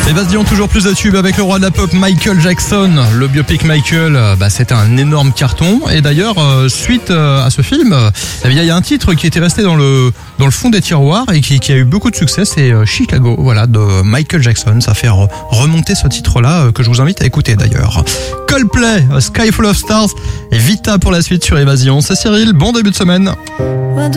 Évasion, toujours plus de tubes avec le roi de la pop Michael Jackson. Le biopic Michael, c'était un énorme carton. Et d'ailleurs, suite à ce film, il y a un titre qui était resté dans le fond des tiroirs et qui a eu beaucoup de succès. C'est Chicago, voilà, de Michael Jackson. Ça fait remonter ce titre-là que je vous invite à écouter d'ailleurs. Coldplay, Sky Full of Stars et Vita pour la suite sur Évasion. C'est Cyril, bon début de semaine.